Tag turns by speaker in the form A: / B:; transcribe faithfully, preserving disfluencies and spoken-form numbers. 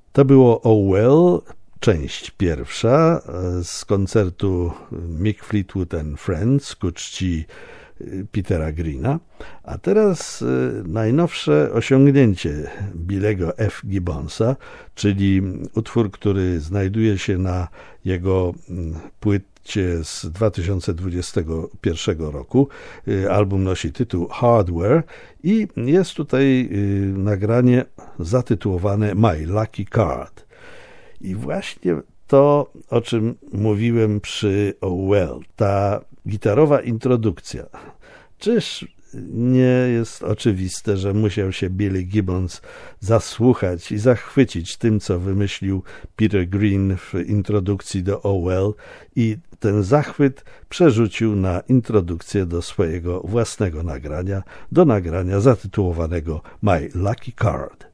A: To było Oh Well, część pierwsza z koncertu Mick Fleetwood and Friends ku czci Petera Greena, a teraz najnowsze osiągnięcie Billego F. Gibbonsa, czyli utwór, który znajduje się na jego płycie z dwa tysiące dwudziestego pierwszego roku. Album nosi tytuł Hardware i jest tutaj nagranie zatytułowane My Lucky Card. I właśnie to, o czym mówiłem przy Oh Well, ta gitarowa introdukcja. Czyż nie jest oczywiste, że musiał się Billy Gibbons zasłuchać i zachwycić tym, co wymyślił Peter Green w introdukcji do Oh Well, i ten zachwyt przerzucił na introdukcję do swojego własnego nagrania, do nagrania zatytułowanego My Lucky Card.